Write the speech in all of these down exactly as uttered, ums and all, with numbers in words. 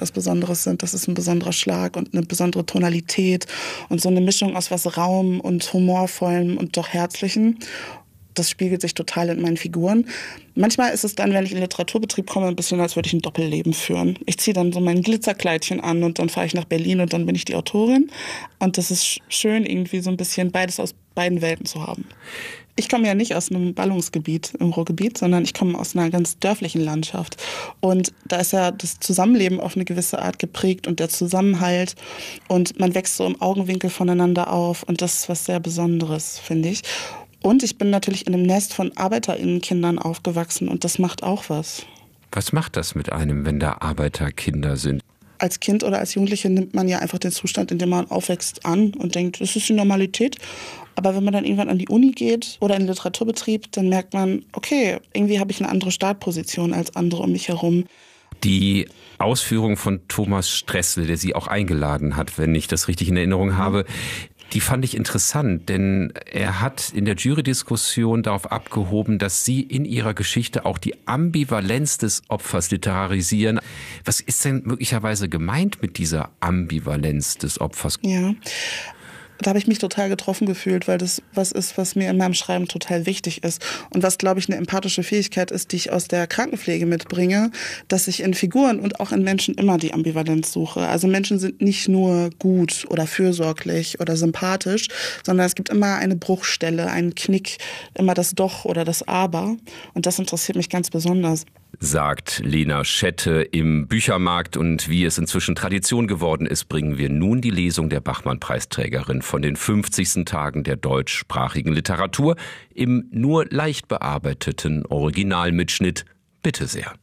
was Besonderes sind. Das ist ein besonderer Schlag und eine besondere Tonalität und so eine Mischung aus was Raum und Humorvollem und doch Herzlichem. Das spiegelt sich total in meinen Figuren. Manchmal ist es dann, wenn ich in den Literaturbetrieb komme, ein bisschen, als würde ich ein Doppelleben führen. Ich ziehe dann so mein Glitzerkleidchen an und dann fahre ich nach Berlin und dann bin ich die Autorin. Und das ist schön, irgendwie so ein bisschen beides aus beiden Welten zu haben. Ich komme ja nicht aus einem Ballungsgebiet im Ruhrgebiet, sondern ich komme aus einer ganz dörflichen Landschaft. Und da ist ja das Zusammenleben auf eine gewisse Art geprägt und der Zusammenhalt. Und man wächst so im Augenwinkel voneinander auf. Und das ist was sehr Besonderes, finde ich. Und ich bin natürlich in einem Nest von ArbeiterInnenkindern aufgewachsen und das macht auch was. Was macht das mit einem, wenn da Arbeiterkinder sind? Als Kind oder als Jugendliche nimmt man ja einfach den Zustand, in dem man aufwächst, an und denkt, das ist die Normalität. Aber wenn man dann irgendwann an die Uni geht oder in den Literaturbetrieb, dann merkt man, okay, irgendwie habe ich eine andere Startposition als andere um mich herum. Die Ausführung von Thomas Stressle, der Sie auch eingeladen hat, wenn ich das richtig in Erinnerung habe, die fand ich interessant, denn er hat in der Jury-Diskussion darauf abgehoben, dass Sie in Ihrer Geschichte auch die Ambivalenz des Opfers literarisieren. Was ist denn möglicherweise gemeint mit dieser Ambivalenz des Opfers? Ja, da habe ich mich total getroffen gefühlt, weil das was ist, was mir in meinem Schreiben total wichtig ist. Und was, glaube ich, eine empathische Fähigkeit ist, die ich aus der Krankenpflege mitbringe, dass ich in Figuren und auch in Menschen immer die Ambivalenz suche. Also Menschen sind nicht nur gut oder fürsorglich oder sympathisch, sondern es gibt immer eine Bruchstelle, einen Knick, immer das Doch oder das Aber. Und das interessiert mich ganz besonders. Sagt Lena Schette im Büchermarkt. Und wie es inzwischen Tradition geworden ist, bringen wir nun die Lesung der Bachmann-Preisträgerin von den fünfzigsten Tagen der deutschsprachigen Literatur im nur leicht bearbeiteten Originalmitschnitt. Bitte sehr.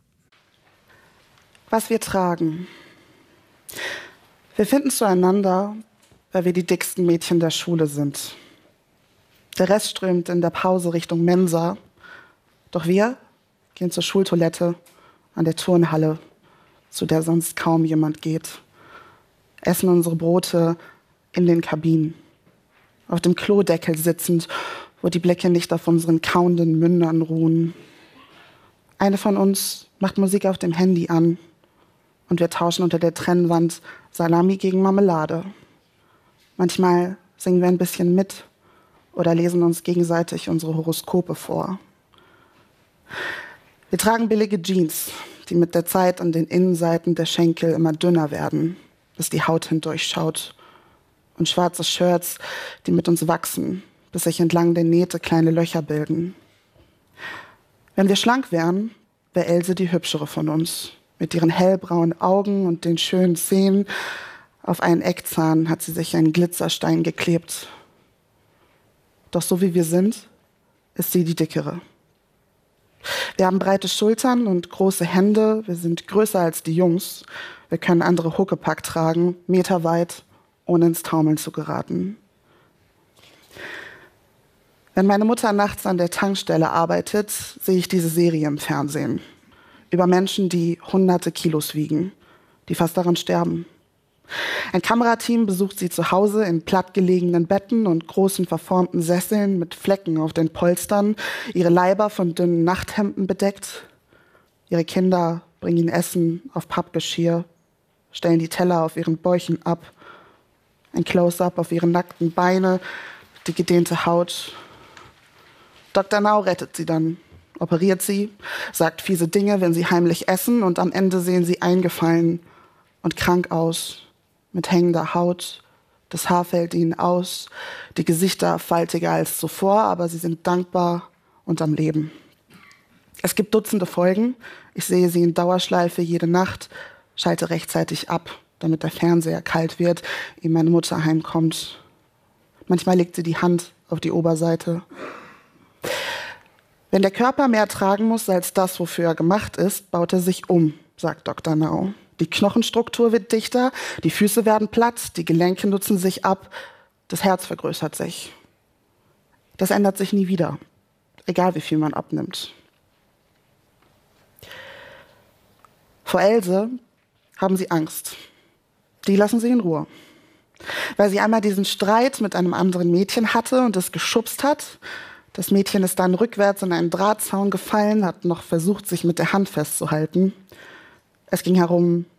Was wir tragen. Wir finden zueinander, weil wir die dicksten Mädchen der Schule sind. Der Rest strömt in der Pause Richtung Mensa. Doch wir gehen zur Schultoilette an der Turnhalle, zu der sonst kaum jemand geht. Essen unsere Brote in den Kabinen. Auf dem Klodeckel sitzend, wo die Blicke nicht auf unseren kauenden Mündern ruhen. Eine von uns macht Musik auf dem Handy an und wir tauschen unter der Trennwand Salami gegen Marmelade. Manchmal singen wir ein bisschen mit oder lesen uns gegenseitig unsere Horoskope vor. Wir tragen billige Jeans, die mit der Zeit an den Innenseiten der Schenkel immer dünner werden, bis die Haut hindurchschaut. Und schwarze Shirts, die mit uns wachsen, bis sich entlang der Nähte kleine Löcher bilden. Wenn wir schlank wären, wäre Else die hübschere von uns. Mit ihren hellbraunen Augen und den schönen Zähnen. Auf einen Eckzahn hat sie sich einen Glitzerstein geklebt. Doch so wie wir sind, ist sie die dickere. Wir haben breite Schultern und große Hände. Wir sind größer als die Jungs. Wir können andere Huckepack tragen, meterweit, ohne ins Taumeln zu geraten. Wenn meine Mutter nachts an der Tankstelle arbeitet, sehe ich diese Serie im Fernsehen. Über Menschen, die hunderte Kilos wiegen, die fast daran sterben. Ein Kamerateam besucht sie zu Hause in plattgelegenen Betten und großen verformten Sesseln mit Flecken auf den Polstern, ihre Leiber von dünnen Nachthemden bedeckt. Ihre Kinder bringen ihnen Essen auf Pappgeschirr, stellen die Teller auf ihren Bäuchen ab. Ein Close-up auf ihre nackten Beine, die gedehnte Haut. Doktor Nau rettet sie dann, operiert sie, sagt fiese Dinge, wenn sie heimlich essen und am Ende sehen sie eingefallen und krank aus. Mit hängender Haut, das Haar fällt ihnen aus, die Gesichter faltiger als zuvor, aber sie sind dankbar und am Leben. Es gibt Dutzende Folgen, ich sehe sie in Dauerschleife jede Nacht, schalte rechtzeitig ab, damit der Fernseher kalt wird, ehe meine Mutter heimkommt. Manchmal legt sie die Hand auf die Oberseite. Wenn der Körper mehr tragen muss als das, wofür er gemacht ist, baut er sich um, sagt Doktor Nau. Die Knochenstruktur wird dichter, die Füße werden platt, die Gelenke nutzen sich ab, das Herz vergrößert sich. Das ändert sich nie wieder, egal wie viel man abnimmt. Vor Else haben sie Angst. Die lassen sie in Ruhe. Weil sie einmal diesen Streit mit einem anderen Mädchen hatte und es geschubst hat. Das Mädchen ist dann rückwärts in einen Drahtzaun gefallen, hat noch versucht, sich mit der Hand festzuhalten. Es ging herum,